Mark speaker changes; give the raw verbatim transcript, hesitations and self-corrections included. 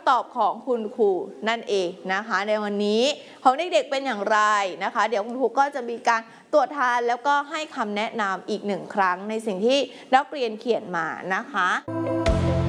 Speaker 1: ำตอบของคุณครูนั่นเองนะคะในวันนี้ของเด็กๆเป็นอย่างไรนะคะเดี๋ยวคุณครูก็จะมีการตรวจทานแล้วก็ให้คำแนะนำอีกหนึ่งครั้งในสิ่งที่นักเรียนเขียนมานะคะ